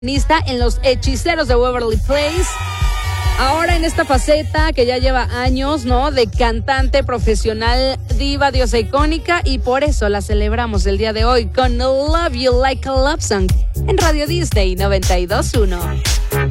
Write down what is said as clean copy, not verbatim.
en Los Hechiceros de Waverly Place. Ahora en esta faceta que ya lleva años, ¿no? De cantante profesional, diva, diosa icónica, y por eso la celebramos el día de hoy con Love You Like a Love Song en Radio Disney 92.1.